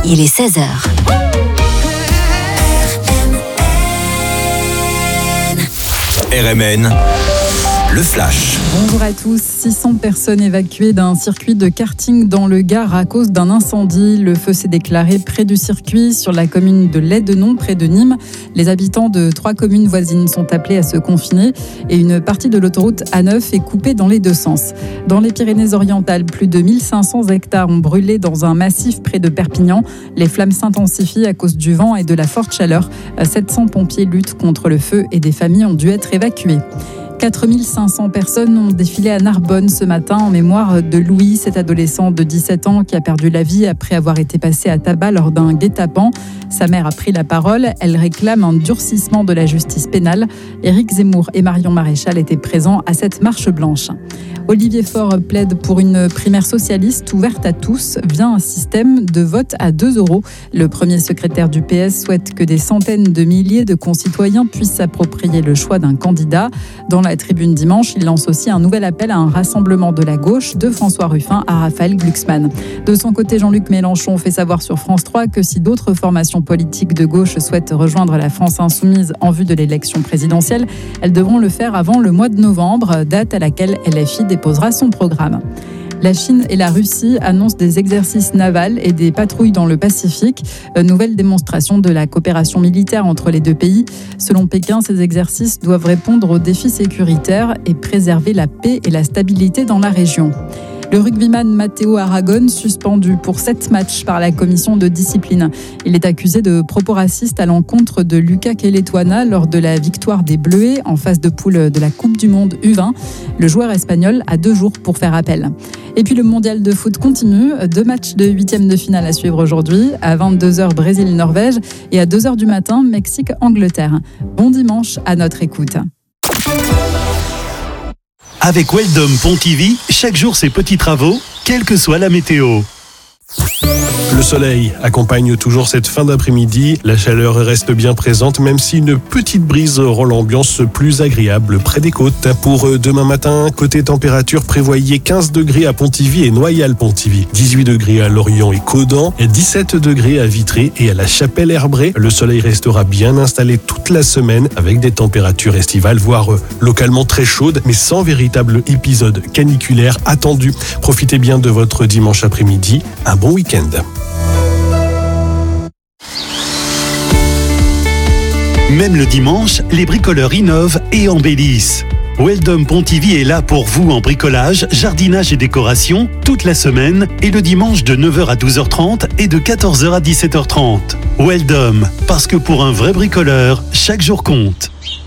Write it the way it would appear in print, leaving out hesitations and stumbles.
il est 16h. RMN, le flash. Bonjour à tous. 600 personnes évacuées d'un circuit de karting dans le Gard à cause d'un incendie. Le feu s'est déclaré près du circuit, sur la commune de Laidenon, près de Nîmes. Les habitants de 3 communes voisines sont appelés à se confiner et une partie de l'autoroute A9 est coupée dans les deux sens. Dans les Pyrénées-Orientales, plus de 1500 hectares ont brûlé dans un massif près de Perpignan. Les flammes s'intensifient à cause du vent et de la forte chaleur. 700 pompiers luttent contre le feu et des familles ont dû être évacuées. 4500 personnes ont défilé à Narbonne ce matin en mémoire de Louis, cet adolescent de 17 ans qui a perdu la vie après avoir été passé à tabac lors d'un guet-apens. Sa mère a pris la parole. Elle réclame un durcissement de la justice pénale. Éric Zemmour et Marion Maréchal étaient présents à cette marche blanche. Olivier Faure plaide pour une primaire socialiste ouverte à tous via un système de vote à 2 €. Le premier secrétaire du PS souhaite que des centaines de milliers de concitoyens puissent s'approprier le choix d'un candidat. Dans la tribune dimanche, il lance aussi un nouvel appel à un rassemblement de la gauche, de François Ruffin à Raphaël Glucksmann. De son côté, Jean-Luc Mélenchon fait savoir sur France 3 que si d'autres formations politiques de gauche souhaitent rejoindre la France insoumise en vue de l'élection présidentielle, elles devront le faire avant le mois de novembre, date à laquelle LFI déposera son programme. La Chine et la Russie annoncent des exercices navals et des patrouilles dans le Pacifique. Nouvelle démonstration de la coopération militaire entre les deux pays. Selon Pékin, ces exercices doivent répondre aux défis sécuritaires et préserver la paix et la stabilité dans la région. Le rugbyman Matteo Aragon, suspendu pour 7 matchs par la commission de discipline. Il est accusé de propos racistes à l'encontre de Lucas Keletoana lors de la victoire des Bleuets en phase de poule de la Coupe du Monde U20. Le joueur espagnol a 2 jours pour faire appel. Et puis le mondial de foot continue. 2 matchs de 8e de finale à suivre aujourd'hui. À 22h, Brésil-Norvège et à 2h du matin, Mexique-Angleterre. Bon dimanche à notre écoute. Avec Weldom Pontivy, chaque jour ses petits travaux, quelle que soit la météo. Le soleil accompagne toujours cette fin d'après-midi. La chaleur reste bien présente, même si une petite brise rend l'ambiance plus agréable près des côtes. Pour demain matin, côté température, prévoyez 15 degrés à Pontivy et Noyal-Pontivy, 18 degrés à Lorient et Caudan, et 17 degrés à Vitré et à la Chapelle-Herbré. Le soleil restera bien installé toute la semaine avec des températures estivales, voire localement très chaudes, mais sans véritable épisode caniculaire attendu. Profitez bien de votre dimanche après-midi. Un bon week-end. Même le dimanche, les bricoleurs innovent et embellissent. Weldom Pontivy est là pour vous en bricolage, jardinage et décoration toute la semaine et le dimanche de 9h à 12h30 et de 14h à 17h30. Weldom, parce que pour un vrai bricoleur, chaque jour compte.